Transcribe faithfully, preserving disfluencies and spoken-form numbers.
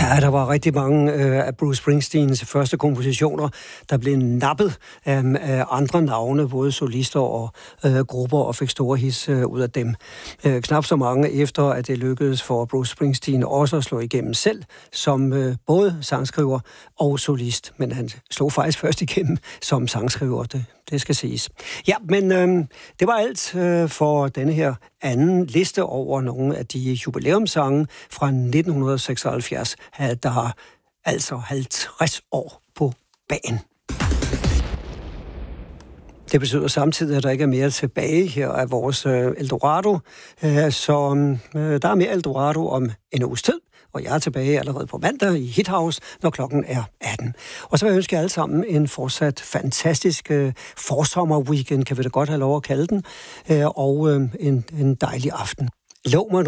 Ja, der var rigtig mange øh, af Bruce Springsteens første kompositioner, der blev nappet øh, af andre navne, både solister og øh, grupper, og fik store hits øh, ud af dem. Øh, knap så mange efter, at det lykkedes for Bruce Springsteen også at slå igennem selv, som øh, både sangskriver og solist. Men han slog faktisk først igennem som sangskriver, det, det skal siges. Ja, men øh, det var alt øh, for denne her anden liste over nogle af de jubilæumssange fra nitten seksoghalvfjerds, der har altså halvtreds år på bagen. Det betyder samtidig, at der ikke er mere tilbage her af vores øh, Eldorado. Øh, så øh, der er mere Eldorado om en uges tid, og jeg er tilbage allerede på mandag i Hithouse, når klokken er atten. Og så vil jeg ønske jer alle sammen en fortsat fantastisk øh, forsommer-weekend, kan vi da godt have lov at kalde den, øh, og øh, en, en dejlig aften. Lov mig nu